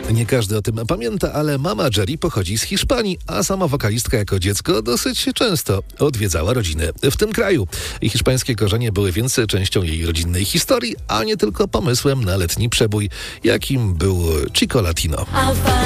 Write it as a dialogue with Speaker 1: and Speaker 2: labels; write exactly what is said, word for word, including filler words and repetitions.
Speaker 1: Nie każdy o tym pamięta, ale mama Geri pochodzi z Hiszpanii, a sama wokalistka jako dziecko dosyć często odwiedzała rodziny w tym kraju. I hiszpańskie korzenie były więc częścią jej rodzinnej historii, a nie tylko pomysłem na letni przebój, jakim był Chico Latino.